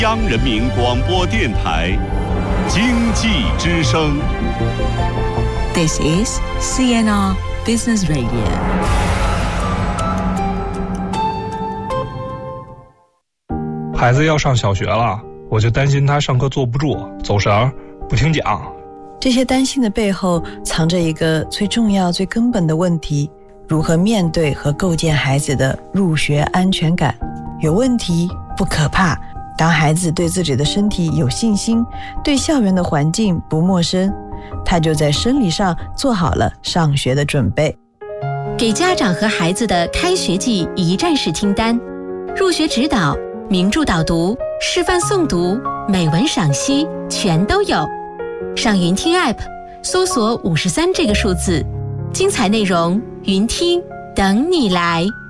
央人民广播电台经济之声。 This is CNR Business Radio。 孩子要上小学了，我就担心他上课坐不住、走神、不听讲。 这些担心的背后藏着一个最重要、最根本的问题：如何面对和构建孩子的入学安全感。有问题不可怕，当孩子对自己的身体有信心，对校园的环境不陌生，他就在生理上做好了上学的准备。 给家长和孩子的开学季一站式清单：入学指导、名著导读、示范诵读、美文赏析，全都有。上云听 App 搜索53这个数字，精彩内容云听等你来。